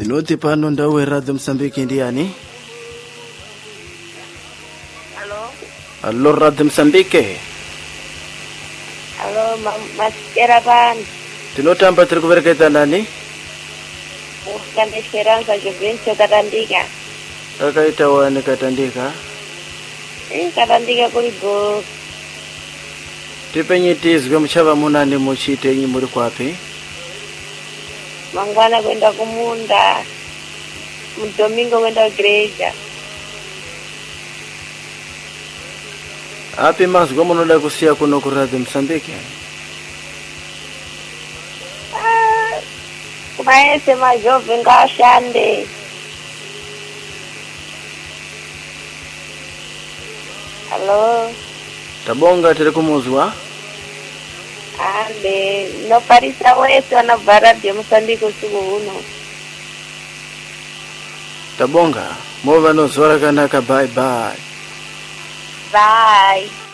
Inoti pano ndawe Radio Msambiki ndiani? Halo. Allo Radio Msambiki. Halo, Maskera pan. Tinotamba tiri kuvereketa nani? Kanda Esperanza Juvencio Katandika. Akaita wani Katandika? Katandika kuligo. Tipenye tizwe mchava munani muchite nyi muri kwapi? Mangwana kwenda kumunda. Domingo kwenda igreja. Api mazgo munoda kusia kuno ku Radio Msambiki? Kumaese majove ngashande. Halo. Tabonga tiri kumuzwa? Ande, no parisa wetu anabara Radio Msambiki usiku uno. Tabonga, mova no zora kanaka bye bye. Bye.